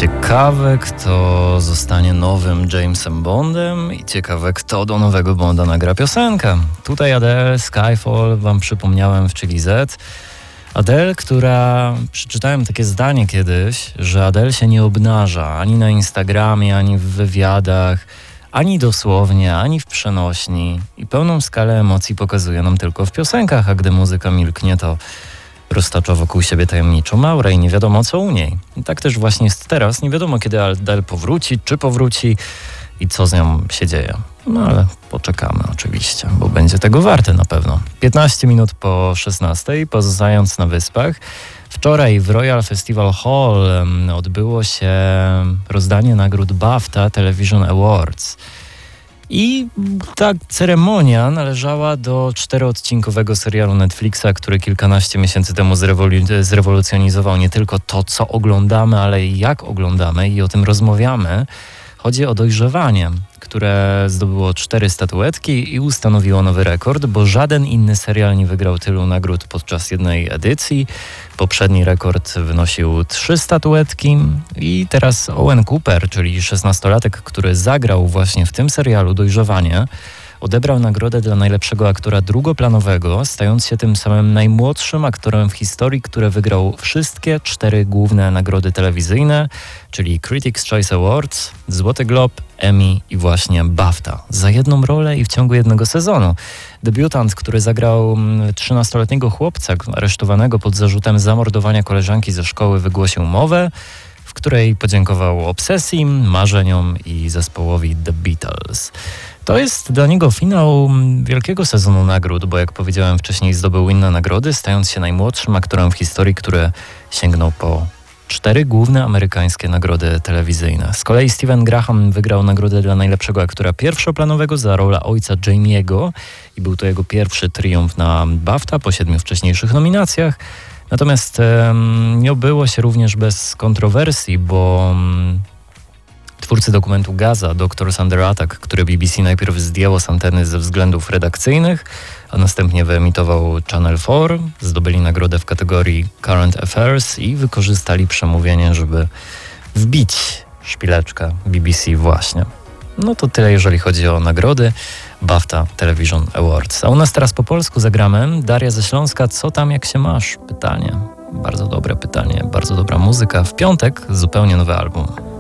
Ciekawe, kto zostanie nowym Jamesem Bondem i ciekawe, kto do nowego Bonda nagra piosenkę. Tutaj Adele, Skyfall, wam przypomniałem w Chili Z. Adele, która... Przeczytałem takie zdanie kiedyś, że Adele się nie obnaża ani na Instagramie, ani w wywiadach, ani dosłownie, ani w przenośni i pełną skalę emocji pokazuje nam tylko w piosenkach, a gdy muzyka milknie, to roztacza wokół siebie tajemniczą aurę i nie wiadomo co u niej. I tak też właśnie jest teraz. Nie wiadomo kiedy Adele powróci, czy powróci i co z nią się dzieje. No ale poczekamy oczywiście, bo będzie tego warte na pewno. 15 minut po 16, pozostając na Wyspach. Wczoraj w Royal Festival Hall odbyło się rozdanie nagród BAFTA Television Awards. I ta ceremonia należała do 4-odcinkowego serialu Netflixa, który kilkanaście miesięcy temu zrewolucjonizował nie tylko to, co oglądamy, ale i jak oglądamy i o tym rozmawiamy. Chodzi o Dojrzewanie, które zdobyło 4 statuetki i ustanowiło nowy rekord, bo żaden inny serial nie wygrał tylu nagród podczas jednej edycji. Poprzedni rekord wynosił 3 statuetki i teraz Owen Cooper, czyli 16-latek, który zagrał właśnie w tym serialu Dojrzewanie, odebrał nagrodę dla najlepszego aktora drugoplanowego, stając się tym samym najmłodszym aktorem w historii, który wygrał wszystkie 4 główne nagrody telewizyjne, czyli Critics' Choice Awards, Złoty Glob, Emmy i właśnie BAFTA. Za jedną rolę i w ciągu jednego sezonu. Debiutant, który zagrał 13-letniego chłopca aresztowanego pod zarzutem zamordowania koleżanki ze szkoły, wygłosił mowę, w której podziękował obsesji, marzeniom i zespołowi The Beatles. To jest dla niego finał wielkiego sezonu nagród, bo jak powiedziałem wcześniej zdobył inne nagrody, stając się najmłodszym aktorem w historii, który sięgnął po 4 główne amerykańskie nagrody telewizyjne. Z kolei Steven Graham wygrał nagrodę dla najlepszego aktora pierwszoplanowego za rolę ojca Jamie'ego i był to jego pierwszy triumf na BAFTA po 7 wcześniejszych nominacjach. Natomiast nie obyło się również bez kontrowersji, bo twórcy dokumentu Gaza, Doctors Under Attack, który BBC najpierw zdjęło z anteny ze względów redakcyjnych, a następnie wyemitował Channel 4, zdobyli nagrodę w kategorii Current Affairs i wykorzystali przemówienie, żeby wbić szpileczkę BBC właśnie. No to tyle, jeżeli chodzi o nagrody BAFTA Television Awards. A u nas teraz po polsku zagramy Daria ze Śląska. Co tam, jak się masz? Pytanie. Bardzo dobre pytanie, bardzo dobra muzyka. W piątek zupełnie nowy album.